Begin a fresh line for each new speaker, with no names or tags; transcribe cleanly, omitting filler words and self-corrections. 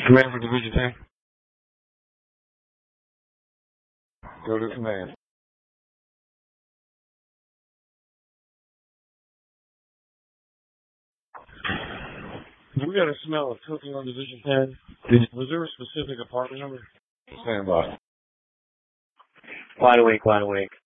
Command for Division 10. Go to command. We got a smell of cooking on Division 10. Was there a specific apartment number? Stand by.
Wide awake, wide awake.